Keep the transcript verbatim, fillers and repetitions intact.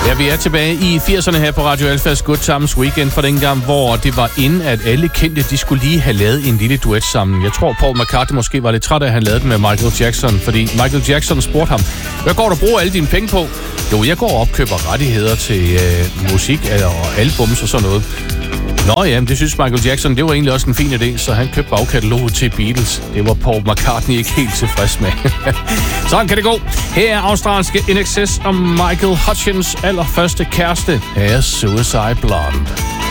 Ja, vi er tilbage i firserne her på Radio Alfas Good Times Weekend fra dengang, hvor det var inde, at alle kendte, de skulle lige have lavet en lille duet sammen. Jeg tror, Paul McCartney måske var lidt træt af, at han lavede den med Michael Jackson, fordi Michael Jackson spurgte ham, hvad går du og bruger alle dine penge på? Jo, jeg går og opkøber rettigheder til øh, musik og albums og sådan noget. Nå ja, det synes Michael Jackson, det var egentlig også en fin idé, så han købte bagkataloget til Beatles. Det var Paul McCartney ikke helt tilfreds med. Sådan kan det gå. Her er australske I N X S og Michael Hutchins allerførste kæreste. Her er Suicide Blonde.